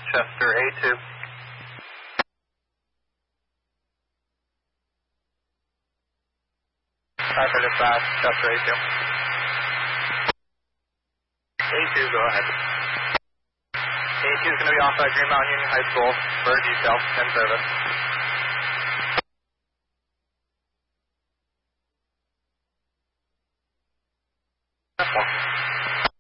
Chester A2. Fast, Chester A2. A2, go ahead. A2 is going to be off at Green Mountain Union High School for detail and service.